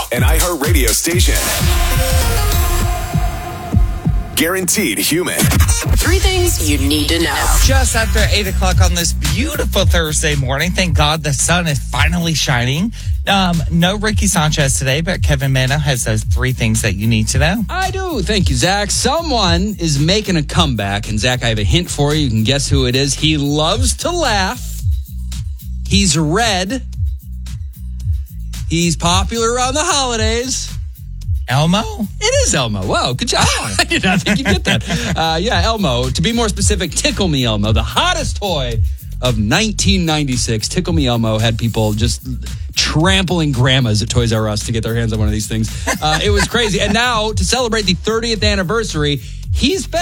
an iHeartRadio station. Guaranteed human. 3 things you need to know. Just after 8 o'clock on this beautiful Thursday morning. Thank God the sun is finally shining. No Ricky Sanchez today, but Kevin Mano has those 3 things that you need to know. I do. Thank you, Zach. Someone is making a comeback. And, Zach, I have a hint for you. You can guess who it is. He loves to laugh. He's red. He's popular around the holidays. Elmo? It is Elmo. Wow, good job. I did not think you'd get that. Yeah, Elmo. To be more specific, Tickle Me Elmo, the hottest toy of 1996. Tickle Me Elmo had people just trampling grandmas at Toys R Us to get their hands on one of these things. It was crazy. And now, to celebrate the 30th anniversary, he's back.